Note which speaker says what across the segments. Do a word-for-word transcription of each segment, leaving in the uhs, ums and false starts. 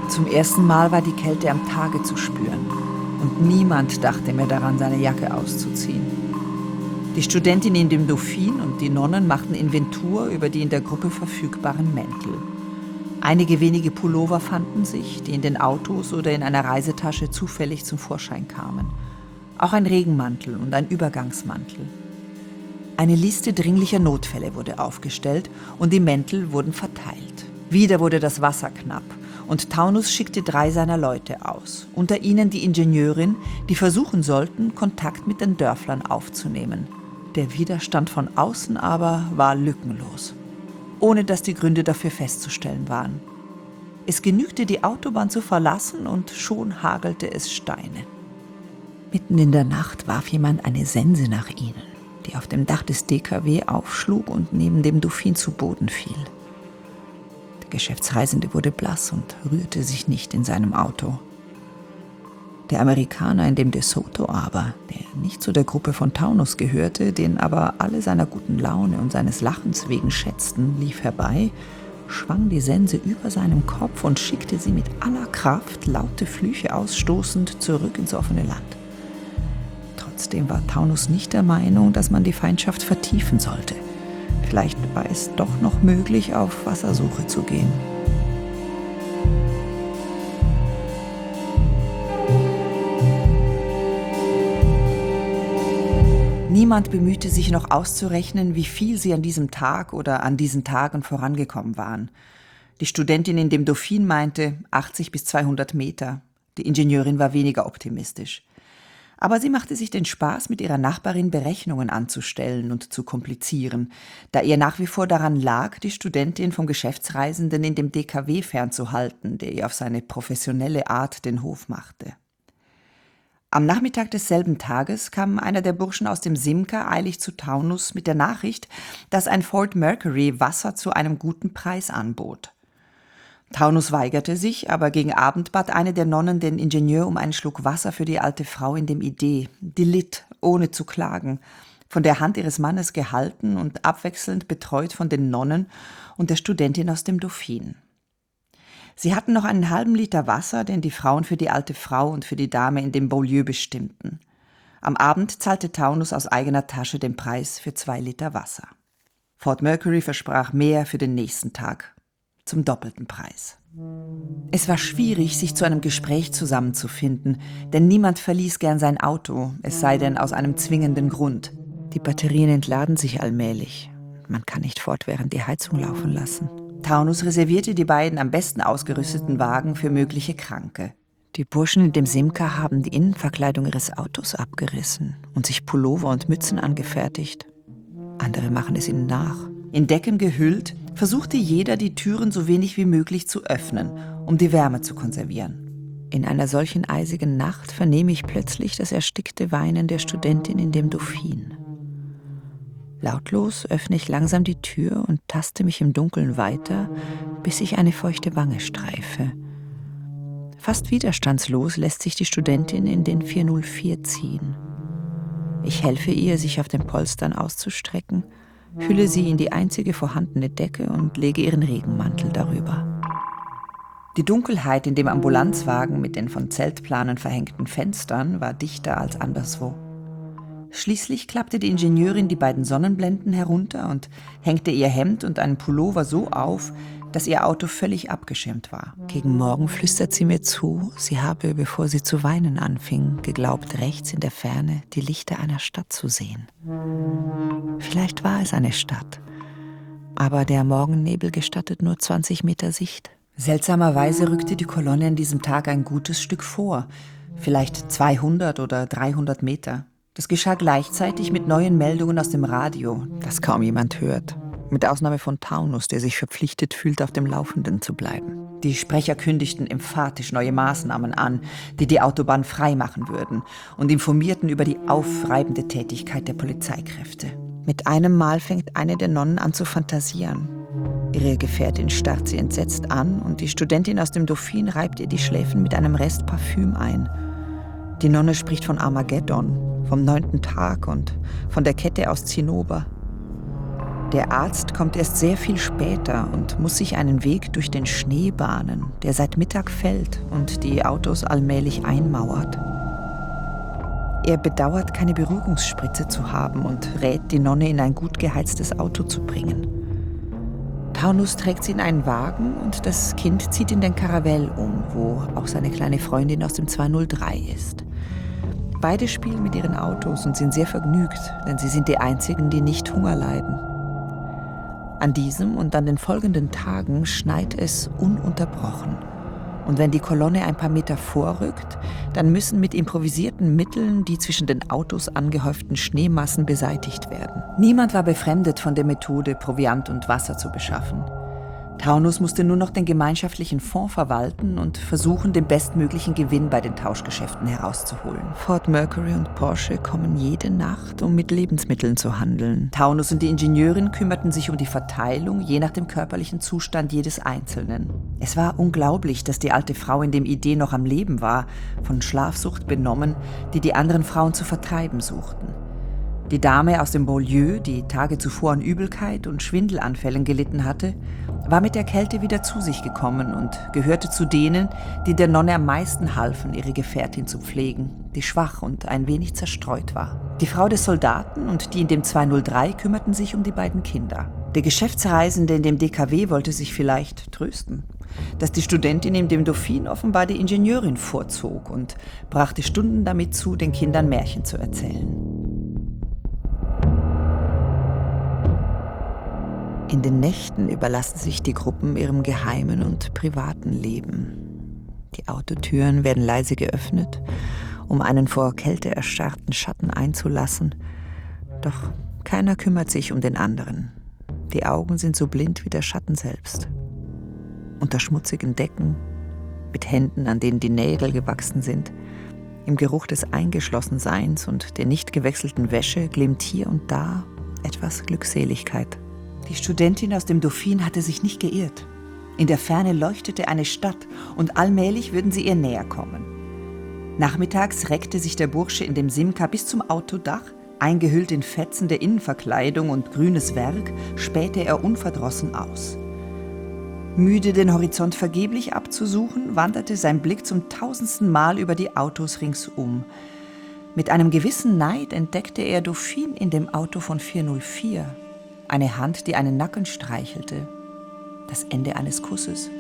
Speaker 1: Zum ersten Mal war die Kälte am Tage zu spüren. Und niemand dachte mehr daran, seine Jacke auszuziehen. Die Studentin in dem Dauphin und die Nonnen machten Inventur über die in der Gruppe verfügbaren Mäntel. Einige wenige Pullover fanden sich, die in den Autos oder in einer Reisetasche zufällig zum Vorschein kamen. Auch ein Regenmantel und ein Übergangsmantel. Eine Liste dringlicher Notfälle wurde aufgestellt und die Mäntel wurden verteilt. Wieder wurde das Wasser knapp und Taunus schickte drei seiner Leute aus. Unter ihnen die Ingenieurin, die versuchen sollten, Kontakt mit den Dörflern aufzunehmen. Der Widerstand von außen aber war lückenlos, ohne dass die Gründe dafür festzustellen waren. Es genügte, die Autobahn zu verlassen und schon hagelte es Steine. Mitten in der Nacht warf jemand eine Sense nach ihnen, die auf dem Dach des D K W aufschlug und neben dem Dauphin zu Boden fiel. Der Geschäftsreisende wurde blass und rührte sich nicht in seinem Auto. Der Amerikaner in dem De Soto aber, der nicht zu der Gruppe von Taunus gehörte, den aber alle seiner guten Laune und seines Lachens wegen schätzten, lief herbei, schwang die Sense über seinem Kopf und schickte sie mit aller Kraft, laute Flüche ausstoßend, zurück ins offene Land. Trotzdem war Taunus nicht der Meinung, dass man die Feindschaft vertiefen sollte. Vielleicht war es doch noch möglich, auf Wassersuche zu gehen. Niemand bemühte sich noch auszurechnen, wie viel sie an diesem Tag oder an diesen Tagen vorangekommen waren. Die Studentin in dem Dauphin meinte achtzig bis zweihundert Meter. Die Ingenieurin war weniger optimistisch. Aber sie machte sich den Spaß, mit ihrer Nachbarin Berechnungen anzustellen und zu komplizieren, da ihr nach wie vor daran lag, die Studentin vom Geschäftsreisenden in dem D K W fernzuhalten, der ihr auf seine professionelle Art den Hof machte. Am Nachmittag desselben Tages kam einer der Burschen aus dem Simca eilig zu Taunus mit der Nachricht, dass ein Ford Mercury Wasser zu einem guten Preis anbot. Taunus weigerte sich, aber gegen Abend bat eine der Nonnen den Ingenieur um einen Schluck Wasser für die alte Frau in dem Idee. Die litt, ohne zu klagen, von der Hand ihres Mannes gehalten und abwechselnd betreut von den Nonnen und der Studentin aus dem Dauphin. Sie hatten noch einen halben Liter Wasser, den die Frauen für die alte Frau und für die Dame in dem Beaulieu bestimmten. Am Abend zahlte Taunus aus eigener Tasche den Preis für zwei Liter Wasser. Ford Mercury versprach mehr für den nächsten Tag, zum doppelten Preis. Es war schwierig, sich zu einem Gespräch zusammenzufinden, denn niemand verließ gern sein Auto, es sei denn aus einem zwingenden Grund. Die Batterien entladen sich allmählich. Man kann nicht fortwährend die Heizung laufen lassen. Taunus reservierte die beiden am besten ausgerüsteten Wagen für mögliche Kranke. Die Burschen in dem Simca haben die Innenverkleidung ihres Autos abgerissen und sich Pullover und Mützen angefertigt. Andere machen es ihnen nach. In Decken gehüllt, versuchte jeder, die Türen so wenig wie möglich zu öffnen, um die Wärme zu konservieren. In einer solchen eisigen Nacht vernehme ich plötzlich das erstickte Weinen der Studentin in dem Dauphin. Lautlos öffne ich langsam die Tür und taste mich im Dunkeln weiter, bis ich eine feuchte Wange streife. Fast widerstandslos lässt sich die Studentin in den vierhundertvier ziehen. Ich helfe ihr, sich auf den Polstern auszustrecken, hülle sie in die einzige vorhandene Decke und lege ihren Regenmantel darüber. Die Dunkelheit in dem Ambulanzwagen mit den von Zeltplanen verhängten Fenstern war dichter als anderswo. Schließlich klappte die Ingenieurin die beiden Sonnenblenden herunter und hängte ihr Hemd und einen Pullover so auf, dass ihr Auto völlig abgeschirmt war. Gegen Morgen flüstert sie mir zu, sie habe, bevor sie zu weinen anfing, geglaubt, rechts in der Ferne die Lichter einer Stadt zu sehen. Vielleicht war es eine Stadt, aber der Morgennebel gestattet nur zwanzig Meter Sicht. Seltsamerweise rückte die Kolonne an diesem Tag ein gutes Stück vor, vielleicht zweihundert oder dreihundert Meter. Das geschah gleichzeitig mit neuen Meldungen aus dem Radio, das kaum jemand hört. Mit Ausnahme von Taunus, der sich verpflichtet fühlt, auf dem Laufenden zu bleiben. Die Sprecher kündigten emphatisch neue Maßnahmen an, die die Autobahn frei machen würden, und informierten über die aufreibende Tätigkeit der Polizeikräfte. Mit einem Mal fängt eine der Nonnen an zu fantasieren. Ihre Gefährtin starrt sie entsetzt an und die Studentin aus dem Dauphin reibt ihr die Schläfen mit einem Rest Parfüm ein. Die Nonne spricht von Armageddon, vom neunten Tag und von der Kette aus Zinnober. Der Arzt kommt erst sehr viel später und muss sich einen Weg durch den Schnee bahnen, der seit Mittag fällt und die Autos allmählich einmauert. Er bedauert, keine Beruhigungsspritze zu haben und rät, die Nonne in ein gut geheiztes Auto zu bringen. Taunus trägt sie in einen Wagen und das Kind zieht in den Caravelle um, wo auch seine kleine Freundin aus dem zweihundertdrei ist. Beide spielen mit ihren Autos und sind sehr vergnügt, denn sie sind die einzigen, die nicht Hunger leiden. An diesem und an den folgenden Tagen schneit es ununterbrochen. Und wenn die Kolonne ein paar Meter vorrückt, dann müssen mit improvisierten Mitteln die zwischen den Autos angehäuften Schneemassen beseitigt werden. Niemand war befremdet von der Methode, Proviant und Wasser zu beschaffen. Taunus musste nur noch den gemeinschaftlichen Fonds verwalten und versuchen, den bestmöglichen Gewinn bei den Tauschgeschäften herauszuholen. Ford Mercury und Porsche kommen jede Nacht, um mit Lebensmitteln zu handeln. Taunus und die Ingenieurin kümmerten sich um die Verteilung, je nach dem körperlichen Zustand jedes Einzelnen. Es war unglaublich, dass die alte Frau, in dem Idee noch am Leben war, von Schlafsucht benommen, die die anderen Frauen zu vertreiben suchten. Die Dame aus dem Beaulieu, die Tage zuvor an Übelkeit und Schwindelanfällen gelitten hatte, war mit der Kälte wieder zu sich gekommen und gehörte zu denen, die der Nonne am meisten halfen, ihre Gefährtin zu pflegen, die schwach und ein wenig zerstreut war. Die Frau des Soldaten und die in dem zweihundertdrei kümmerten sich um die beiden Kinder. Der Geschäftsreisende in dem D K W wollte sich vielleicht trösten, dass die Studentin in dem Dauphine offenbar die Ingenieurin vorzog und brachte Stunden damit zu, den Kindern Märchen zu erzählen. In den Nächten überlassen sich die Gruppen ihrem geheimen und privaten Leben. Die Autotüren werden leise geöffnet, um einen vor Kälte erstarrten Schatten einzulassen. Doch keiner kümmert sich um den anderen. Die Augen sind so blind wie der Schatten selbst. Unter schmutzigen Decken, mit Händen, an denen die Nägel gewachsen sind, im Geruch des Eingeschlossenseins und der nicht gewechselten Wäsche glimmt hier und da etwas Glückseligkeit. Die Studentin aus dem Dauphine hatte sich nicht geirrt. In der Ferne leuchtete eine Stadt und allmählich würden sie ihr näher kommen. Nachmittags reckte sich der Bursche in dem Simca bis zum Autodach, eingehüllt in Fetzen der Innenverkleidung und grünes Werg, spähte er unverdrossen aus. Müde, den Horizont vergeblich abzusuchen, wanderte sein Blick zum tausendsten Mal über die Autos ringsum. Mit einem gewissen Neid entdeckte er Dauphine in dem Auto von vierhundertvier. Eine Hand, die einen Nacken streichelte. Das Ende eines Kusses.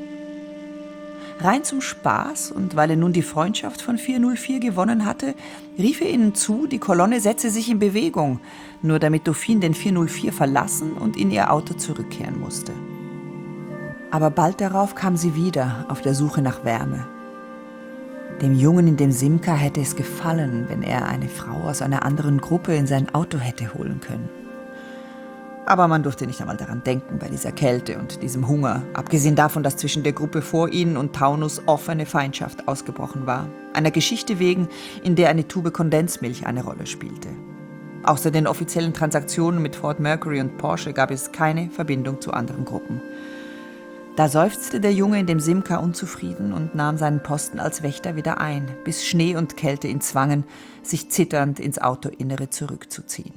Speaker 1: Rein zum Spaß und weil er nun die Freundschaft von vierhundertvier gewonnen hatte, rief er ihnen zu, die Kolonne setze sich in Bewegung, nur damit Dauphine den vierhundertvier verlassen und in ihr Auto zurückkehren musste. Aber bald darauf kam sie wieder, auf der Suche nach Wärme. Dem Jungen in dem Simca hätte es gefallen, wenn er eine Frau aus einer anderen Gruppe in sein Auto hätte holen können. Aber man durfte nicht einmal daran denken bei dieser Kälte und diesem Hunger, abgesehen davon, dass zwischen der Gruppe vor ihnen und Taunus offene Feindschaft ausgebrochen war. Einer Geschichte wegen, in der eine Tube Kondensmilch eine Rolle spielte. Außer den offiziellen Transaktionen mit Ford Mercury und Porsche gab es keine Verbindung zu anderen Gruppen. Da seufzte der Junge in dem Simca unzufrieden und nahm seinen Posten als Wächter wieder ein, bis Schnee und Kälte ihn zwangen, sich zitternd ins Autoinnere zurückzuziehen.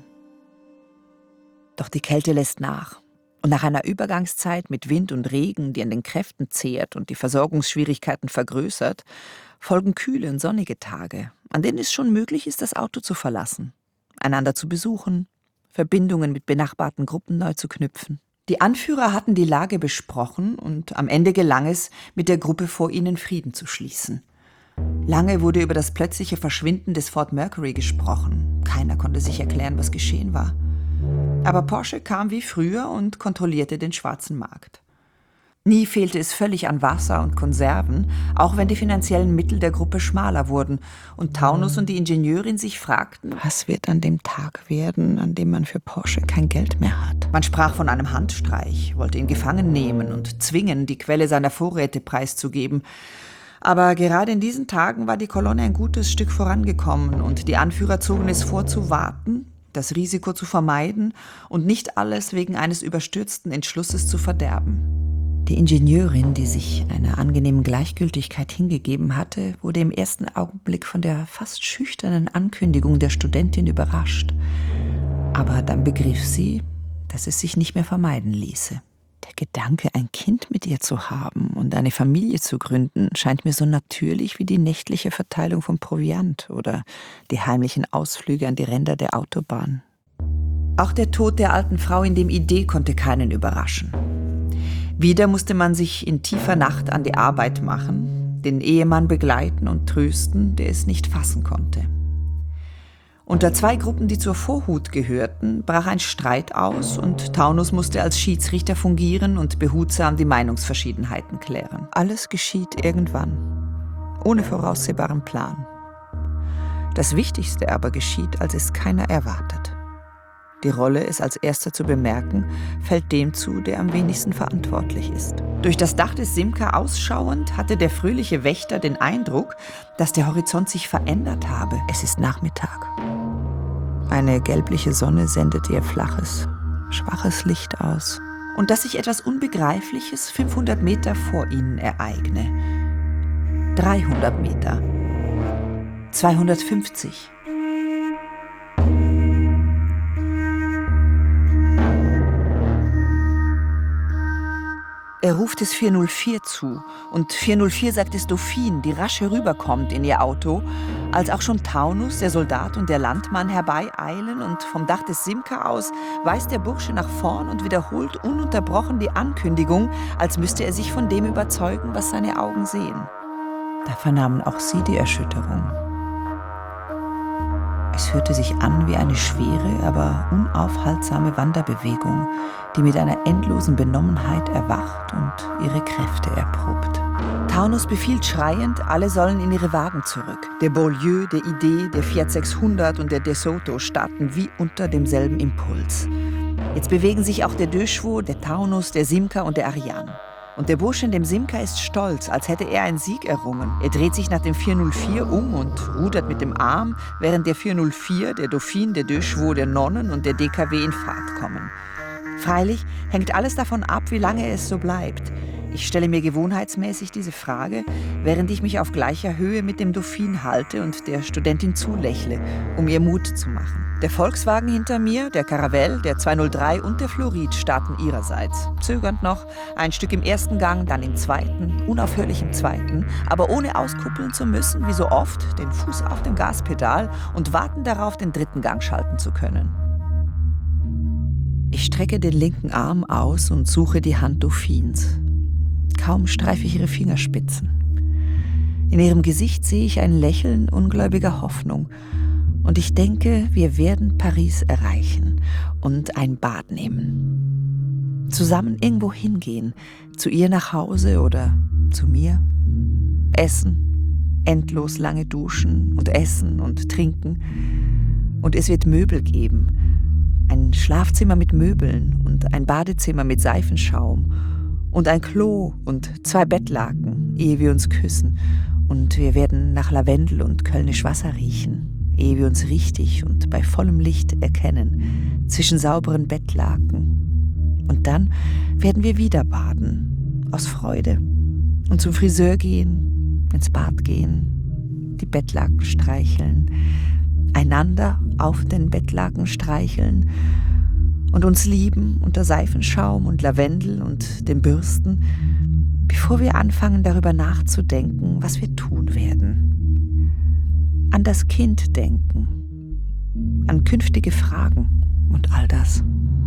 Speaker 1: Doch die Kälte lässt nach. Und nach einer Übergangszeit mit Wind und Regen, die an den Kräften zehrt und die Versorgungsschwierigkeiten vergrößert, folgen kühle und sonnige Tage, an denen es schon möglich ist, das Auto zu verlassen, einander zu besuchen, Verbindungen mit benachbarten Gruppen neu zu knüpfen. Die Anführer hatten die Lage besprochen und am Ende gelang es, mit der Gruppe vor ihnen Frieden zu schließen. Lange wurde über das plötzliche Verschwinden des Ford Mercury gesprochen. Keiner konnte sich erklären, was geschehen war. Aber Porsche kam wie früher und kontrollierte den schwarzen Markt. Nie fehlte es völlig an Wasser und Konserven, auch wenn die finanziellen Mittel der Gruppe schmaler wurden und Taunus und die Ingenieurin sich fragten, was wird an dem Tag werden, an dem man für Porsche kein Geld mehr hat. Man sprach von einem Handstreich, wollte ihn gefangen nehmen und zwingen, die Quelle seiner Vorräte preiszugeben. Aber gerade in diesen Tagen war die Kolonne ein gutes Stück vorangekommen und die Anführer zogen es vor, zu warten, das Risiko zu vermeiden und nicht alles wegen eines überstürzten Entschlusses zu verderben. Die Ingenieurin, die sich einer angenehmen Gleichgültigkeit hingegeben hatte, wurde im ersten Augenblick von der fast schüchternen Ankündigung der Studentin überrascht. Aber dann begriff sie, dass es sich nicht mehr vermeiden ließe. Der Gedanke, ein Kind mit ihr zu haben und eine Familie zu gründen, scheint mir so natürlich wie die nächtliche Verteilung von Proviant oder die heimlichen Ausflüge an die Ränder der Autobahn. Auch der Tod der alten Frau in dem Idee konnte keinen überraschen. Wieder musste man sich in tiefer Nacht an die Arbeit machen, den Ehemann begleiten und trösten, der es nicht fassen konnte. Unter zwei Gruppen, die zur Vorhut gehörten, brach ein Streit aus und Taunus musste als Schiedsrichter fungieren und behutsam die Meinungsverschiedenheiten klären. Alles geschieht irgendwann, ohne voraussehbaren Plan. Das Wichtigste aber geschieht, als es keiner erwartet. Die Rolle, es als erster zu bemerken, fällt dem zu, der am wenigsten verantwortlich ist. Durch das Dach des Simca ausschauend hatte der fröhliche Wächter den Eindruck, dass der Horizont sich verändert habe. Es ist Nachmittag. Eine gelbliche Sonne sendet ihr flaches, schwaches Licht aus. Und dass sich etwas Unbegreifliches fünfhundert Meter vor ihnen ereigne. dreihundert Meter. zweihundertfünfzig. Er ruft es vier null vier zu und vier null vier sagt es Dauphine, die rasch herüberkommt in ihr Auto, als auch schon Taunus, der Soldat und der Landmann herbeieilen und vom Dach des Simca aus weist der Bursche nach vorn und wiederholt ununterbrochen die Ankündigung, als müsste er sich von dem überzeugen, was seine Augen sehen. Da vernahmen auch sie die Erschütterung. Es hörte sich an wie eine schwere, aber unaufhaltsame Wanderbewegung, die mit einer endlosen Benommenheit erwacht und ihre Kräfte erprobt. Taunus befiehlt schreiend, alle sollen in ihre Wagen zurück. Der Beaulieu, der Idee, der Fiat sechshundert und der De Soto starten wie unter demselben Impuls. Jetzt bewegen sich auch der De Chevaux, der Taunus, der Simca und der Ariane. Und der Bursche in dem Simca ist stolz, als hätte er einen Sieg errungen. Er dreht sich nach dem vier null vier um und rudert mit dem Arm, während der vier null vier, der Dauphine, der De Chevaux, der Nonnen und der D K W in Fahrt kommen. Freilich hängt alles davon ab, wie lange es so bleibt. Ich stelle mir gewohnheitsmäßig diese Frage, während ich mich auf gleicher Höhe mit dem Dauphine halte und der Studentin zulächle, um ihr Mut zu machen. Der Volkswagen hinter mir, der Caravelle, der zwei null drei und der Florid starten ihrerseits. Zögernd noch, ein Stück im ersten Gang, dann im zweiten, unaufhörlich im zweiten, aber ohne auskuppeln zu müssen, wie so oft, den Fuß auf dem Gaspedal und warten darauf, den dritten Gang schalten zu können. Ich strecke den linken Arm aus und suche die Hand Dauphines. Kaum streife ich ihre Fingerspitzen. In ihrem Gesicht sehe ich ein Lächeln ungläubiger Hoffnung. Und ich denke, wir werden Paris erreichen und ein Bad nehmen. Zusammen irgendwo hingehen, zu ihr nach Hause oder zu mir. Essen, endlos lange duschen und essen und trinken. Und es wird Möbel geben. Ein Schlafzimmer mit Möbeln und ein Badezimmer mit Seifenschaum. Und ein Klo und zwei Bettlaken, ehe wir uns küssen. Und wir werden nach Lavendel und Kölnisch Wasser riechen, ehe wir uns richtig und bei vollem Licht erkennen, zwischen sauberen Bettlaken. Und dann werden wir wieder baden, aus Freude. Und zum Friseur gehen, ins Bad gehen, die Bettlaken streicheln, einander auf den Bettlaken streicheln, und uns lieben unter Seifenschaum und Lavendel und den Bürsten, bevor wir anfangen, darüber nachzudenken, was wir tun werden. An das Kind denken, an künftige Fragen und all das.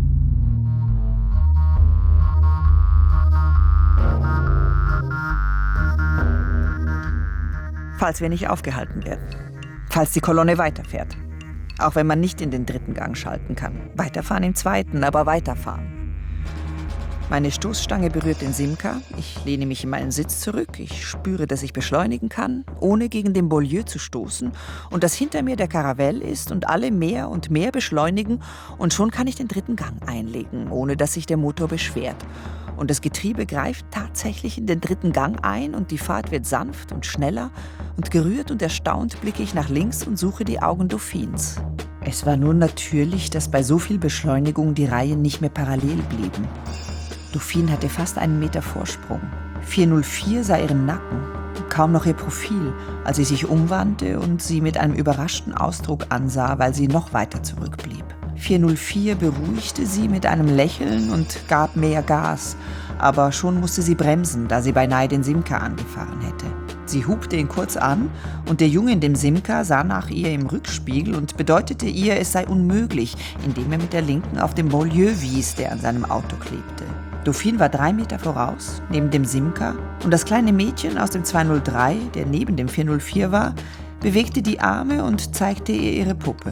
Speaker 1: Falls wir nicht aufgehalten werden, falls die Kolonne weiterfährt. Auch wenn man nicht in den dritten Gang schalten kann. Weiterfahren im zweiten, aber weiterfahren. Meine Stoßstange berührt den Simca. Ich lehne mich in meinen Sitz zurück. Ich spüre, dass ich beschleunigen kann, ohne gegen den Beaulieu zu stoßen. Und dass hinter mir der Caravelle ist und alle mehr und mehr beschleunigen. Und schon kann ich den dritten Gang einlegen, ohne dass sich der Motor beschwert. Und das Getriebe greift tatsächlich in den dritten Gang ein und die Fahrt wird sanft und schneller. Und gerührt und erstaunt blicke ich nach links und suche die Augen Dauphines. Es war nur natürlich, dass bei so viel Beschleunigung die Reihen nicht mehr parallel blieben. Dauphine hatte fast einen Meter Vorsprung. vier null vier sah ihren Nacken, kaum noch ihr Profil, als sie sich umwandte und sie mit einem überraschten Ausdruck ansah, weil sie noch weiter zurückblieb. vierhundertvier beruhigte sie mit einem Lächeln und gab mehr Gas. Aber schon musste sie bremsen, da sie beinahe den Simca angefahren hätte. Sie hupte ihn kurz an und der Junge in dem Simca sah nach ihr im Rückspiegel und bedeutete ihr, es sei unmöglich, indem er mit der Linken auf den Beaulieu wies, der an seinem Auto klebte. Dauphine war drei Meter voraus, neben dem Simca, und das kleine Mädchen aus dem zweihundertdrei, der neben dem vierhundertvier war, bewegte die Arme und zeigte ihr ihre Puppe.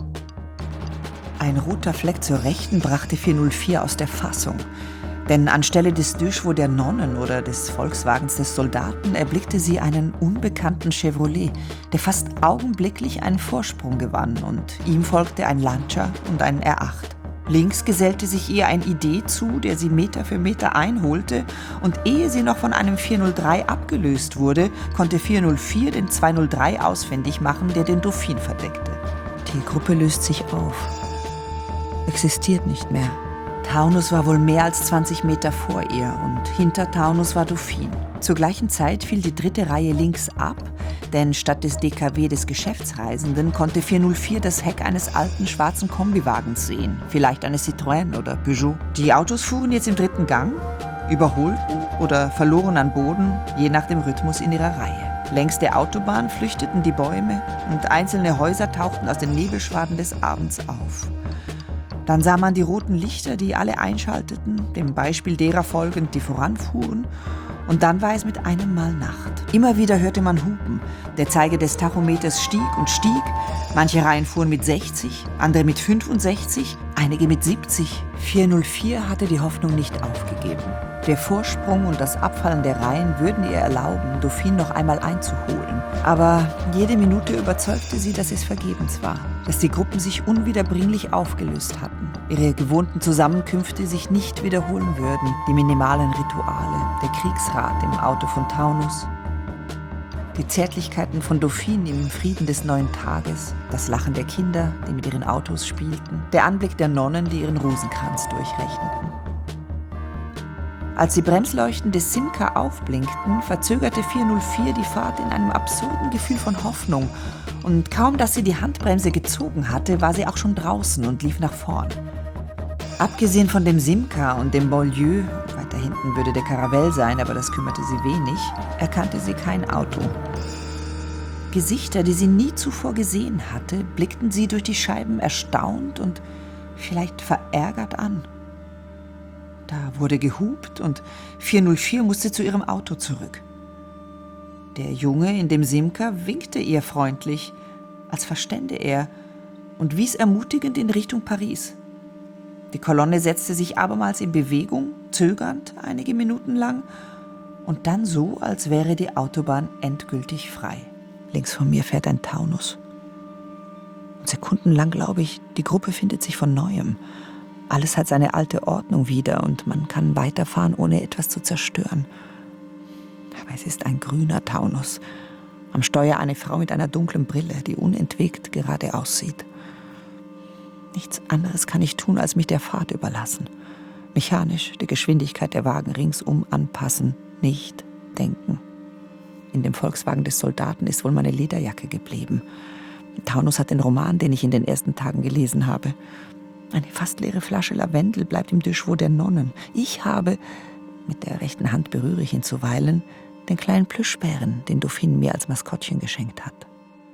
Speaker 1: Ein roter Fleck zur Rechten brachte vierhundertvier aus der Fassung. Denn anstelle des Deux der Nonnen oder des Volkswagens des Soldaten erblickte sie einen unbekannten Chevrolet, der fast augenblicklich einen Vorsprung gewann, und ihm folgte ein Lancia und ein R acht. Links gesellte sich ihr ein I D zu, der sie Meter für Meter einholte, und ehe sie noch von einem vierhundertdrei abgelöst wurde, konnte vierhundertvier den zweihundertdrei ausfindig machen, der den Dauphine verdeckte. Die Gruppe löst sich auf. Existiert nicht mehr. Taunus war wohl mehr als zwanzig Meter vor ihr und hinter Taunus war Dauphine. Zur gleichen Zeit fiel die dritte Reihe links ab, denn statt des D K W des Geschäftsreisenden konnte vierhundertvier das Heck eines alten schwarzen Kombiwagens sehen, vielleicht eines Citroën oder Peugeot. Die Autos fuhren jetzt im dritten Gang, überholten oder verloren an Boden, je nach dem Rhythmus in ihrer Reihe. Längs der Autobahn flüchteten die Bäume und einzelne Häuser tauchten aus den Nebelschwaden des Abends auf. Dann sah man die roten Lichter, die alle einschalteten, dem Beispiel derer folgend, die voranfuhren. Und dann war es mit einem Mal Nacht. Immer wieder hörte man Hupen. Der Zeiger des Tachometers stieg und stieg. Manche Reihen fuhren mit sechzig, andere mit fünfundsechzig, einige mit siebzig. vierhundertvier hatte die Hoffnung nicht aufgegeben. Der Vorsprung und das Abfallen der Reihen würden ihr erlauben, Dauphine noch einmal einzuholen. Aber jede Minute überzeugte sie, dass es vergebens war, dass die Gruppen sich unwiederbringlich aufgelöst hatten, ihre gewohnten Zusammenkünfte sich nicht wiederholen würden, die minimalen Rituale, der Kriegsrat im Auto von Taunus, die Zärtlichkeiten von Dauphine im Frieden des neuen Tages, das Lachen der Kinder, die mit ihren Autos spielten, der Anblick der Nonnen, die ihren Rosenkranz durchrechneten. Als die Bremsleuchten des Simca aufblinkten, verzögerte vierhundertvier die Fahrt in einem absurden Gefühl von Hoffnung. Und kaum, dass sie die Handbremse gezogen hatte, war sie auch schon draußen und lief nach vorn. Abgesehen von dem Simca und dem Beaulieu, weiter hinten würde der Caravelle sein, aber das kümmerte sie wenig, erkannte sie kein Auto. Gesichter, die sie nie zuvor gesehen hatte, blickten sie durch die Scheiben erstaunt und vielleicht verärgert an. Da wurde gehupt und vierhundertvier musste zu ihrem Auto zurück. Der Junge in dem Simca winkte ihr freundlich, als verstände er, und wies ermutigend in Richtung Paris. Die Kolonne setzte sich abermals in Bewegung, zögernd einige Minuten lang, und dann so, als wäre die Autobahn endgültig frei. Links von mir fährt ein Taunus. Und sekundenlang glaube ich, die Gruppe findet sich von Neuem. Alles hat seine alte Ordnung wieder und man kann weiterfahren, ohne etwas zu zerstören. Aber es ist ein grüner Taunus. Am Steuer eine Frau mit einer dunklen Brille, die unentwegt gerade aussieht. Nichts anderes kann ich tun, als mich der Fahrt überlassen. Mechanisch die Geschwindigkeit der Wagen ringsum anpassen, nicht denken. In dem Volkswagen des Soldaten ist wohl meine Lederjacke geblieben. Taunus hat den Roman, den ich in den ersten Tagen gelesen habe. Eine fast leere Flasche Lavendel bleibt im Deux der Nonnen. Ich habe, mit der rechten Hand berühre ich ihn zuweilen, den kleinen Plüschbären, den Dauphine mir als Maskottchen geschenkt hat.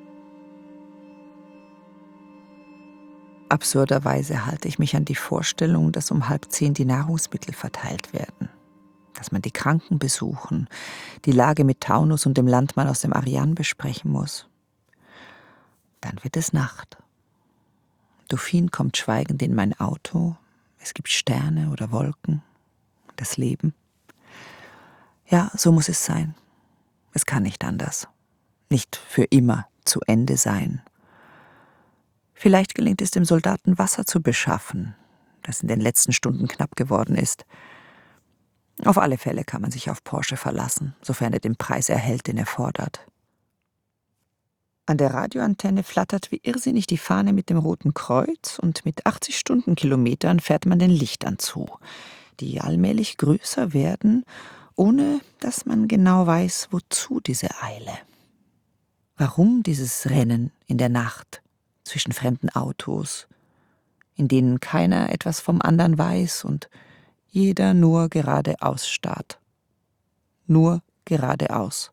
Speaker 1: Absurderweise halte ich mich an die Vorstellung, dass um halb zehn die Nahrungsmittel verteilt werden, dass man die Kranken besuchen, die Lage mit Taunus und dem Landmann aus dem Ariane besprechen muss. Dann wird es Nacht. Dauphine kommt schweigend in mein Auto. Es gibt Sterne oder Wolken. Das Leben. Ja, so muss es sein. Es kann nicht anders. Nicht für immer zu Ende sein. Vielleicht gelingt es dem Soldaten, Wasser zu beschaffen, das in den letzten Stunden knapp geworden ist. Auf alle Fälle kann man sich auf Porsche verlassen, sofern er den Preis erhält, den er fordert. An der Radioantenne flattert wie irrsinnig die Fahne mit dem Roten Kreuz und mit achtzig Stundenkilometern fährt man den Lichtern zu, die allmählich größer werden, ohne dass man genau weiß, wozu diese Eile. Warum dieses Rennen in der Nacht zwischen fremden Autos, in denen keiner etwas vom anderen weiß und jeder nur geradeaus starrt. Nur geradeaus.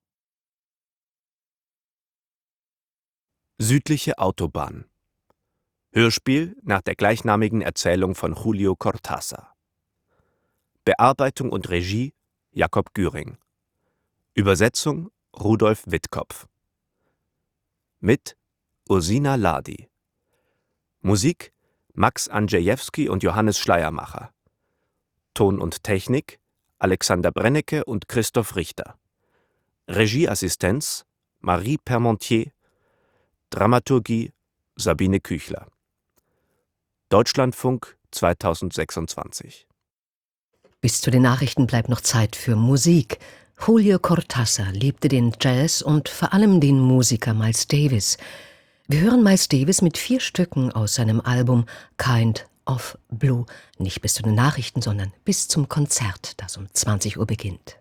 Speaker 2: Südliche Autobahn. Hörspiel nach der gleichnamigen Erzählung von Julio Cortázar. Bearbeitung und Regie Jakob Güring. Übersetzung Rudolf Wittkopf. Mit Ursina Ladi. Musik Max Andrzejewski und Johannes Schleiermacher. Ton und Technik Alexander Brennecke und Christoph Richter. Regieassistenz Marie Permontier. Dramaturgie Sabine Küchler. Deutschlandfunk zweitausendsechsundzwanzig.
Speaker 3: Bis zu den Nachrichten bleibt noch Zeit für Musik. Julio Cortázar liebte den Jazz und vor allem den Musiker Miles Davis. Wir hören Miles Davis mit vier Stücken aus seinem Album Kind of Blue. Nicht bis zu den Nachrichten, sondern bis zum Konzert, das um zwanzig Uhr beginnt.